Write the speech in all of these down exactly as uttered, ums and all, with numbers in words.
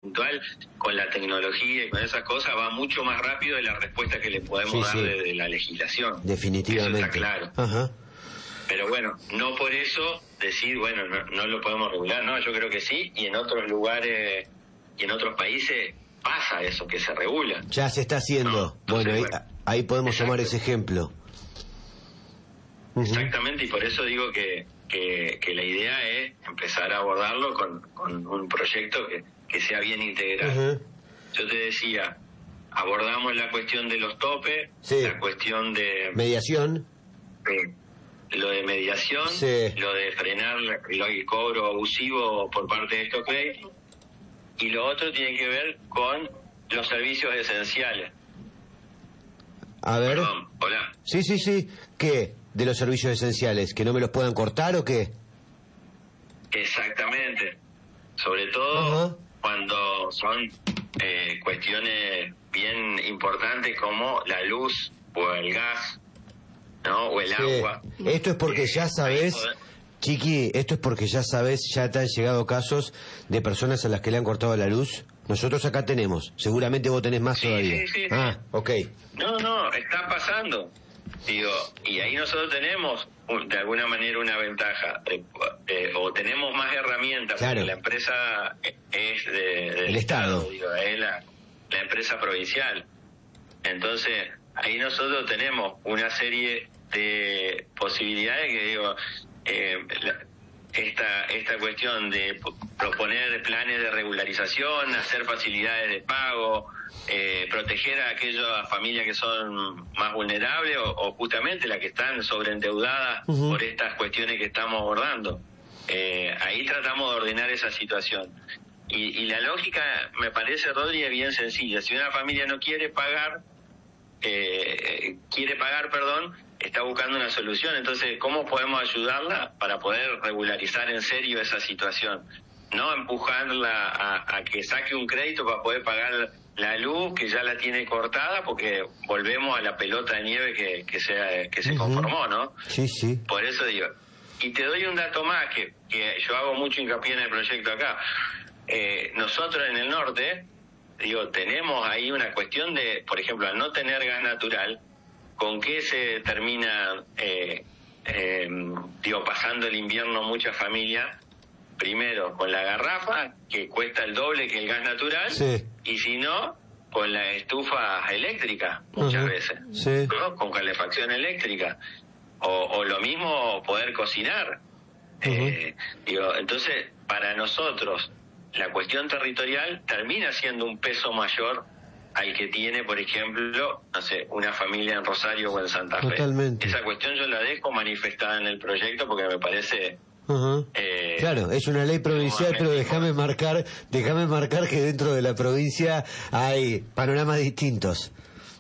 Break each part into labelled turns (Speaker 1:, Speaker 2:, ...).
Speaker 1: puntual, con la tecnología y con esas cosas, va mucho más rápido de la respuesta que le podemos
Speaker 2: sí,
Speaker 1: dar
Speaker 2: sí.
Speaker 1: desde la legislación.
Speaker 2: Definitivamente.
Speaker 1: Eso está claro.
Speaker 2: Ajá.
Speaker 1: Pero bueno, no por eso decir, bueno, no, no lo podemos regular, no, yo creo que sí, y en otros lugares y en otros países pasa eso, que se regula.
Speaker 2: Ya se está haciendo.
Speaker 1: No, entonces,
Speaker 2: bueno, ahí,
Speaker 1: bueno,
Speaker 2: ahí podemos
Speaker 1: exacto.
Speaker 2: tomar ese ejemplo. Uh-huh.
Speaker 1: Exactamente, y por eso digo que, que, que la idea es empezar a abordarlo con, con un proyecto que, que sea bien integral.
Speaker 2: Uh-huh.
Speaker 1: Yo te decía, abordamos la cuestión de los topes,
Speaker 2: sí.
Speaker 1: la cuestión de...
Speaker 2: Mediación.
Speaker 1: de lo de mediación,
Speaker 2: sí.
Speaker 1: lo de frenar el cobro abusivo por parte de estos créditos, y lo otro tiene que ver con los servicios esenciales.
Speaker 2: A ver.
Speaker 1: Perdón, hola.
Speaker 2: Sí, sí, sí. ¿Qué? ¿De los servicios esenciales? ¿Que no me los puedan cortar o qué?
Speaker 1: Exactamente. Sobre todo uh-huh. cuando son eh, cuestiones bien importantes como la luz o el gas, ¿no? O el
Speaker 2: sí.
Speaker 1: agua.
Speaker 2: Esto es porque ya sabes, Chiqui, esto es porque ya sabes, ya te han llegado casos de personas a las que le han cortado la luz. Nosotros acá tenemos, seguramente vos tenés más
Speaker 1: sí,
Speaker 2: todavía.
Speaker 1: Sí, sí,
Speaker 2: ah,
Speaker 1: sí.
Speaker 2: ok.
Speaker 1: No, no, está pasando. Digo, y ahí nosotros tenemos de alguna manera una ventaja, eh, eh, o tenemos más herramientas,
Speaker 2: claro.
Speaker 1: porque la empresa es de, del
Speaker 2: el Estado,
Speaker 1: Estado digo, es la, la empresa provincial. Entonces, ahí nosotros tenemos una serie de posibilidades que digo, eh, la, esta esta cuestión de proponer planes de regularización, hacer facilidades de pago, eh, proteger a aquellas familias que son más vulnerables o, o justamente las que están sobreendeudadas uh-huh. por estas cuestiones que estamos abordando. Eh, ahí tratamos de ordenar esa situación. Y, y la lógica, me parece, Rodri, es bien sencilla. Si una familia no quiere pagar, eh, quiere pagar, perdón, está buscando una solución. Entonces, ¿cómo podemos ayudarla para poder regularizar en serio esa situación? No empujarla a, a que saque un crédito para poder pagar la luz, que ya la tiene cortada, porque volvemos a la pelota de nieve que, que se, que se uh-huh. conformó, ¿no?
Speaker 2: Sí, sí.
Speaker 1: Por eso digo. Y te doy un dato más, que, que yo hago mucho hincapié en el proyecto acá. Eh, nosotros en el norte, digo, tenemos ahí una cuestión de, por ejemplo, al no tener gas natural, ¿con qué se termina, eh, eh, digo, pasando el invierno muchas familias? Primero, con la garrafa, que cuesta el doble que el gas natural,
Speaker 2: sí.
Speaker 1: y si no, con la estufa eléctrica, muchas
Speaker 2: uh-huh.
Speaker 1: veces,
Speaker 2: sí.
Speaker 1: ¿no? Con calefacción eléctrica, o, o lo mismo poder cocinar. Uh-huh. Eh, digo, entonces, para nosotros, la cuestión territorial termina siendo un peso mayor al que tiene, por ejemplo, no sé, una familia en Rosario o en Santa Fe.
Speaker 2: Totalmente.
Speaker 1: Esa cuestión yo la dejo manifestada en el proyecto porque me parece...
Speaker 2: Uh-huh.
Speaker 1: eh,
Speaker 2: claro, es una ley provincial, pero déjame marcar, déjame marcar que dentro de la provincia hay panoramas distintos.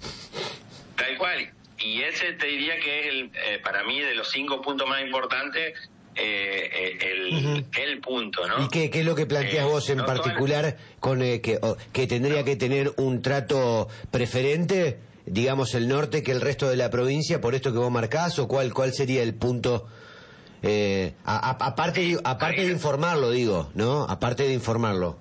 Speaker 1: Tal cual. Y ese te diría que es, el, eh, para mí, de los cinco puntos más importantes, eh, el, uh-huh. el punto, ¿no?
Speaker 2: ¿Y qué, qué es lo que planteas eh, vos en no particular el... con eh, que, oh, que tendría que tener un trato preferente, digamos, el norte que el resto de la provincia, por esto que vos marcás, o cuál cuál sería el punto, eh, a, a, aparte, aparte de informarlo, digo, ¿no? Aparte de informarlo.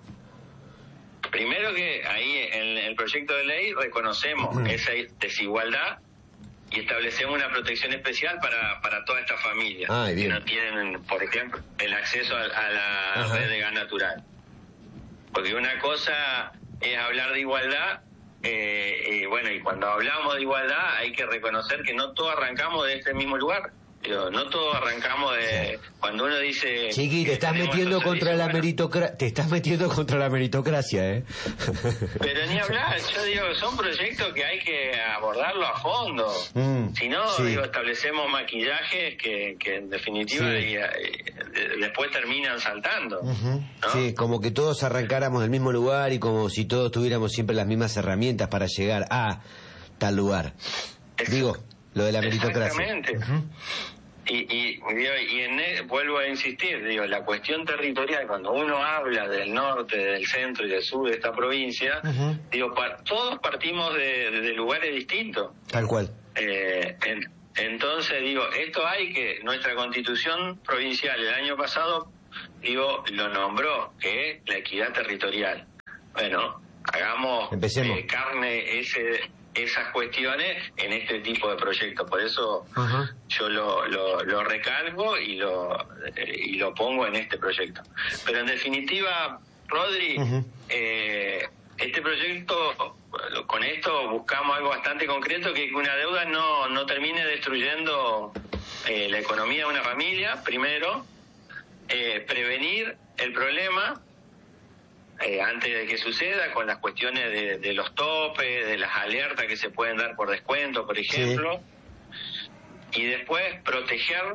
Speaker 1: Primero que ahí en el proyecto de ley reconocemos uh-huh. esa desigualdad y establecemos una protección especial para, para todas estas familias
Speaker 2: Ay,
Speaker 1: que no tienen, por ejemplo, el acceso a, a la Ajá. red de gas natural. Porque una cosa es hablar de igualdad, eh, y bueno, y cuando hablamos de igualdad hay que reconocer que no todos arrancamos de este mismo lugar. Digo, no todos arrancamos de... Sí. Cuando uno dice...
Speaker 2: Chiqui, te estás metiendo contra la bueno, meritocracia, te estás metiendo contra la meritocracia, ¿eh?
Speaker 1: Pero ni hablar, yo digo, son proyectos que hay que abordarlo a fondo. Mm, si no, sí. digo, establecemos maquillajes que, que en definitiva sí. y, y, después terminan saltando. Uh-huh. ¿no?
Speaker 2: Sí, como que todos arrancáramos del mismo lugar y como si todos tuviéramos siempre las mismas herramientas para llegar a tal lugar. Exacto. Digo, lo de la meritocracia.
Speaker 1: Exactamente. Uh-huh. Y, y, y en el, vuelvo a insistir, digo, la cuestión territorial, cuando uno habla del norte, del centro y del sur de esta provincia, uh-huh. digo, pa, todos partimos de, de, de lugares distintos.
Speaker 2: Tal cual.
Speaker 1: Eh, en, entonces, digo, esto hay que, nuestra constitución provincial el año pasado, digo, lo nombró, que es la equidad territorial. bueno, hagamos
Speaker 2: eh,
Speaker 1: carne ese esas cuestiones en este tipo de proyectos. Por eso uh-huh. yo lo, lo, lo recalco y lo eh, y lo pongo en este proyecto. Pero en definitiva, Rodri, uh-huh. eh, este proyecto, con esto buscamos algo bastante concreto, que una deuda no, no termine destruyendo eh, la economía de una familia, primero, eh, prevenir el problema Eh, antes de que suceda, con las cuestiones de, de los topes, de las alertas que se pueden dar por descuento, por ejemplo, sí. Y después proteger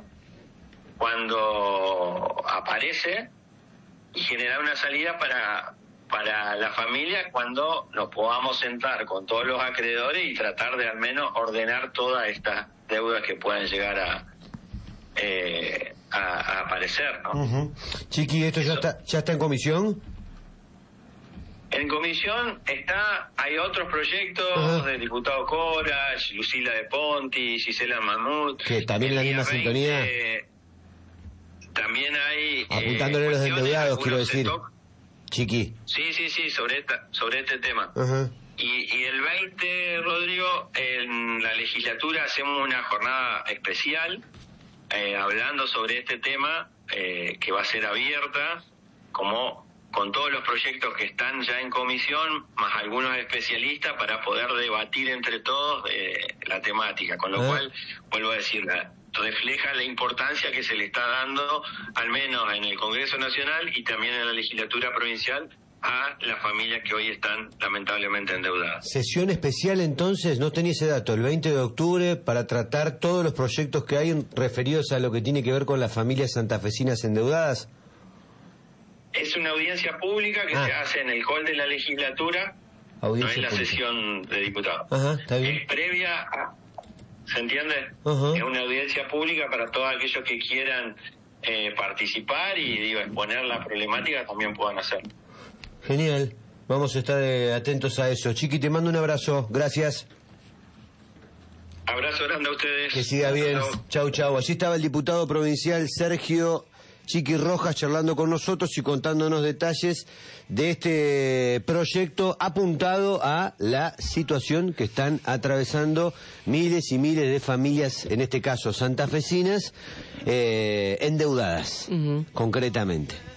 Speaker 1: cuando aparece y generar una salida para para la familia cuando nos podamos sentar con todos los acreedores y tratar de al menos ordenar todas estas deudas que puedan llegar a eh, a, a aparecer, ¿no?
Speaker 2: Uh-huh. Chiqui, ¿esto Eso. ya está ya está en comisión?
Speaker 1: En comisión está, hay otros proyectos uh-huh. del diputado Cora, Lucila de Ponti, Gisela Mahmoud.
Speaker 2: Que también en la misma veinte, sintonía.
Speaker 1: También hay...
Speaker 2: Apuntándole eh, los endeudados, quiero decir. To- Chiqui.
Speaker 1: Sí, sí, sí, sobre esta, sobre este tema.
Speaker 2: Uh-huh.
Speaker 1: Y, y el veinte, Rodrigo, en la legislatura hacemos una jornada especial eh, hablando sobre este tema eh, que va a ser abierta, como... con todos los proyectos que están ya en comisión, más algunos especialistas, para poder debatir entre todos eh, la temática, con lo ¿Eh? cual, vuelvo a decir, refleja la importancia que se le está dando, al menos en el Congreso Nacional y también en la legislatura provincial, a las familias que hoy están lamentablemente endeudadas.
Speaker 2: Sesión especial entonces, no tenía ese dato, el veinte de octubre, para tratar todos los proyectos que hay referidos a lo que tiene que ver con las familias santafesinas endeudadas.
Speaker 1: Es una audiencia pública que ah. se hace en el hall de la legislatura, audiencia no es la pública. Sesión de diputados.
Speaker 2: Ajá, está bien.
Speaker 1: Es previa a... ¿Se entiende?
Speaker 2: Uh-huh.
Speaker 1: Es una audiencia pública para todos aquellos que quieran eh, participar y digo exponer la problemática también puedan hacerlo.
Speaker 2: Genial, vamos a estar eh, atentos a eso. Chiqui, te mando un abrazo, gracias.
Speaker 1: Abrazo grande a ustedes.
Speaker 2: Que siga bien. Chau, chau. Allí estaba el diputado provincial Sergio Chiqui Rojas charlando con nosotros y contándonos detalles de este proyecto apuntado a la situación que están atravesando miles y miles de familias, en este caso santafesinas, eh, endeudadas, uh-huh. concretamente.